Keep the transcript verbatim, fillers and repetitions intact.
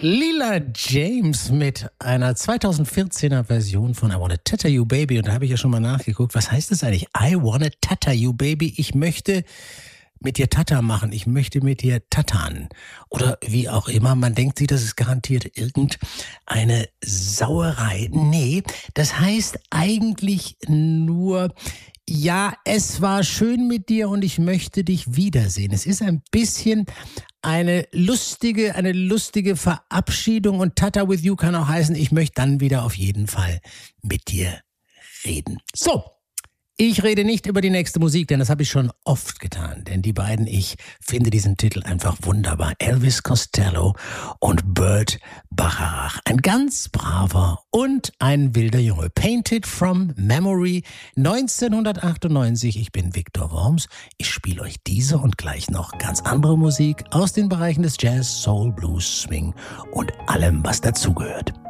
Lila James mit einer zweitausendvierzehner Version von I Wanna Tattoo You Baby. Und da habe ich ja schon mal nachgeguckt, was heißt das eigentlich? I Wanna Tattoo You Baby. Ich möchte mit dir Tata machen. Ich möchte mit dir tattern. Oder wie auch immer. Man denkt sich, das ist garantiert irgendeine Sauerei. Nee, das heißt eigentlich nur... Ja, es war schön mit dir und ich möchte dich wiedersehen. Es ist ein bisschen eine lustige, eine lustige Verabschiedung und Tata with you kann auch heißen, ich möchte dann wieder auf jeden Fall mit dir reden. So, ich rede nicht über die nächste Musik, denn das habe ich schon oft getan. Denn die beiden, ich finde diesen Titel einfach wunderbar. Elvis Costello und Burt Bacharach. Ein ganz braver und ein wilder Junge. Painted from Memory neunzehnhundertachtundneunzig. Ich bin Viktor Worms. Ich spiele euch diese und gleich noch ganz andere Musik aus den Bereichen des Jazz, Soul, Blues, Swing und allem, was dazugehört.